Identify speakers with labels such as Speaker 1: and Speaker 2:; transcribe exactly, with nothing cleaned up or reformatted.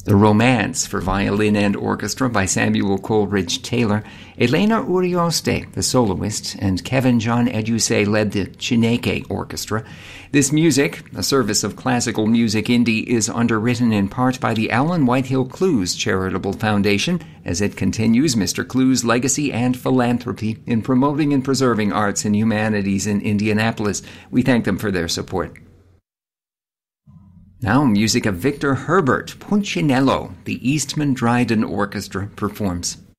Speaker 1: The Romance for violin and orchestra by Samuel Coleridge Taylor. Elena Urioste, the soloist, and Kevin John Edusei led the Chineke Orchestra. This music, a service of classical music indie, is underwritten in part by the Allen Whitehill Clues Charitable Foundation as it continues Mister Clues' legacy and philanthropy in promoting and preserving arts and humanities in Indianapolis. We thank them for their support. Now, music of Victor Herbert, Punchinello, the Eastman Dryden Orchestra performs.